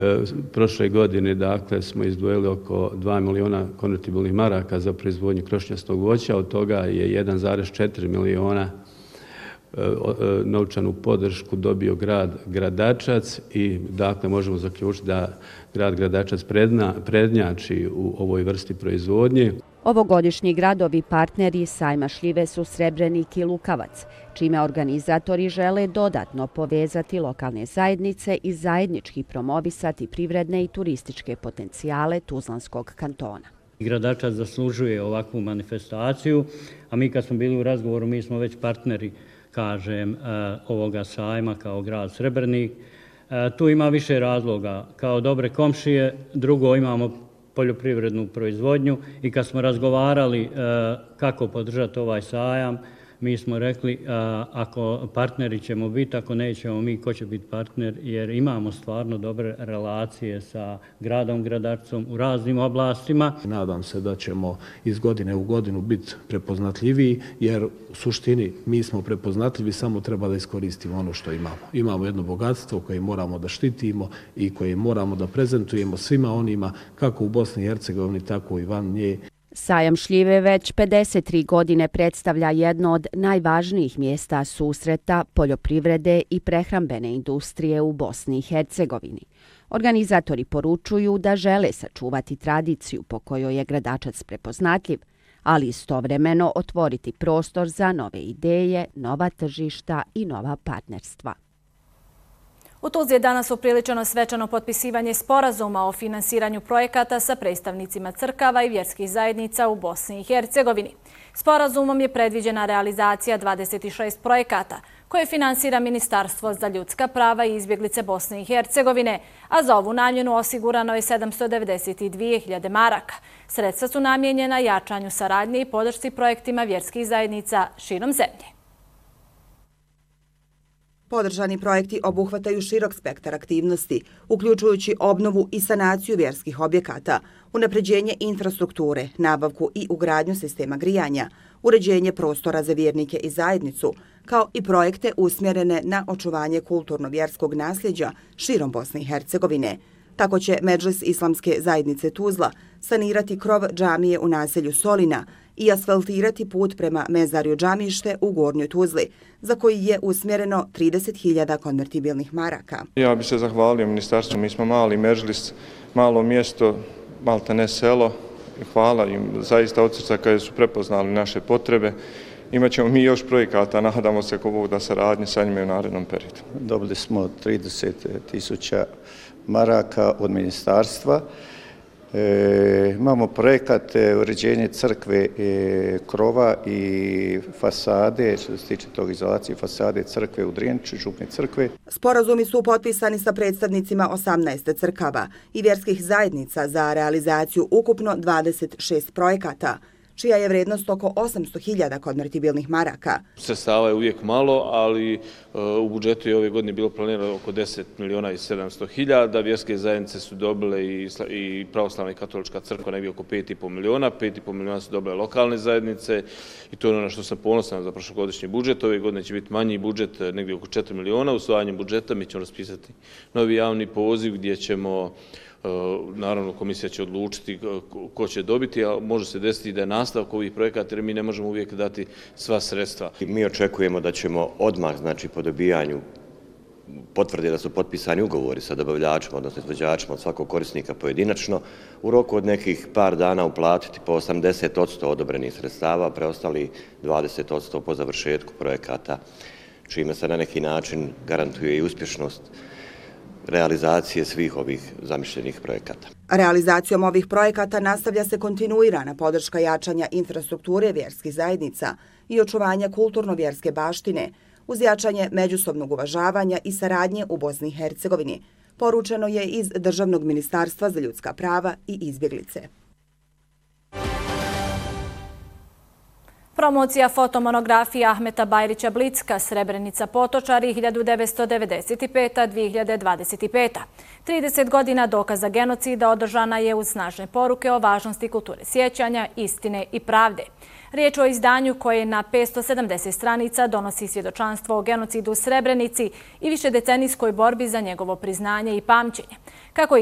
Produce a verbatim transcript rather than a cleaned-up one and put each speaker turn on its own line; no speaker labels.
Prošle godine dakle, smo izdvojili oko dva miliona konvertibilnih maraka za proizvodnju krošnjastog voća, od toga je jedan zarez četiri miliona novčanu podršku dobio grad Gradačac i dakle možemo zaključiti da grad Gradačac predna, prednjači u ovoj vrsti proizvodnje.
Ovogodišnji gradovi partneri sajma šljive su Srebrenik i Lukavac, čime organizatori žele dodatno povezati lokalne zajednice i zajednički promovisati privredne i turističke potencijale Tuzlanskog kantona.
Gradačac zaslužuje ovakvu manifestaciju, a mi kad smo bili u razgovoru, mi smo već partneri, kažem, ovoga sajma kao grad Srebrenik. Tu ima više razloga. Kao dobre komšije, drugo imamo poljoprivrednu proizvodnju i kad smo razgovarali kako podržati ovaj sajam, mi smo rekli ako partneri ćemo biti, ako nećemo mi, ko će biti partner, jer imamo stvarno dobre relacije sa gradom Gradačcom u raznim oblastima.
Nadam se da ćemo iz godine u godinu biti prepoznatljiviji, jer u suštini mi smo prepoznatljivi, samo treba da iskoristimo ono što imamo. Imamo jedno bogatstvo koje moramo da štitimo i koje moramo da prezentujemo svima onima, kako u Bosni i Hercegovini, tako i van nje.
Sajam šljive već pedeset tri godine predstavlja jedno od najvažnijih mjesta susreta poljoprivrede i prehrambene industrije u Bosni i Hercegovini. Organizatori poručuju da žele sačuvati tradiciju po kojoj je Gradačac prepoznatljiv, ali istovremeno otvoriti prostor za nove ideje, nova tržišta i nova partnerstva.
U Tuzli je danas upriličeno svečano potpisivanje sporazuma o finansiranju projekata sa predstavnicima crkava i vjerskih zajednica u Bosni i Hercegovini. Sporazumom je predviđena realizacija dvadeset šest projekata koje finansira Ministarstvo za ljudska prava i izbjeglice Bosne i Hercegovine, a za ovu namjenu osigurano je sedamsto devedeset dvije hiljade maraka. Sredstva su namijenjena jačanju saradnje i podršci projektima vjerskih zajednica širom zemlje.
Podržani projekti obuhvataju širok spektar aktivnosti, uključujući obnovu i sanaciju vjerskih objekata, unapređenje infrastrukture, nabavku i ugradnju sistema grijanja, uređenje prostora za vjernike i zajednicu, kao i projekte usmjerene na očuvanje kulturno-vjerskog nasljeđa širom Bosne i Hercegovine. Tako će Medžlis Islamske zajednice Tuzla sanirati krov džamije u naselju Solina i asfaltirati put prema Mezarju džamište u Gornjoj Tuzli, za koji je usmjereno trideset hiljada konvertibilnih maraka.
Ja bih se zahvalio ministarstvu. Mi smo mali Medžlis, malo mjesto, malta ne selo. Hvala im zaista od srca kada su prepoznali naše potrebe. Imaćemo mi još projekata, nadamo se ako Bog da saradnje sa njima u narednom periodu.
Dobili smo trideset tisuća maraka od ministarstva. E, imamo projekat e, uređenje crkve e, krova i fasade, što se tiče tog izolacije fasade crkve u Drijeniću, župne crkve.
Sporazumi su potpisani sa predstavnicima osamnaest crkava i vjerskih zajednica za realizaciju ukupno dvadeset šest projekata, čija je vrednost oko osamsto hiljada konvertibilnih maraka.
Sredstava je uvijek malo, ali u budžetu je ove godine bilo planirano oko deset miliona i sedamsto hiljada. Vjerske zajednice su dobile i pravoslavna i katolička crkva negdje oko pet i po miliona. pet i po miliona su dobile lokalne zajednice i to je ono na što sam ponosan za prošlogodišnji budžet. Ove godine će biti manji budžet, negdje oko četiri miliona. Usvajanjem budžeta mi ćemo raspisati novi javni poziv gdje ćemo, naravno komisija će odlučiti ko će dobiti, a može se desiti da je nastavak ovih projekata jer mi ne možemo uvijek dati sva sredstva.
Mi očekujemo da ćemo odmah, znači po dobijanju potvrde da su potpisani ugovori sa dobavljačima, odnosno izvođačima od svakog korisnika pojedinačno, u roku od nekih par dana uplatiti po osamdeset posto odobrenih sredstava, preostali dvadeset posto po završetku projekata, čime se na neki način garantuje i uspješnost realizacije svih ovih zamišljenih projekata.
Realizacijom ovih projekata nastavlja se kontinuirana podrška jačanja infrastrukture vjerskih zajednica i očuvanja kulturno-vjerske baštine, uz jačanje međusobnog uvažavanja i saradnje u Bosni i Hercegovini, poručeno je iz Državnog ministarstva za ljudska prava i izbjeglice.
Promocija fotomonografija Ahmeta Bajrića Blicka, Srebrenica Potočari hiljadu devetsto devedeset peta do dvije hiljade dvadeset peta. trideset godina dokaza genocida održana je uz snažne poruke o važnosti kulture sjećanja, istine i pravde. Riječ o izdanju koje na petsto sedamdeset stranica donosi svjedočanstvo o genocidu u Srebrenici i višedecenijskoj borbi za njegovo priznanje i pamćenje. Kako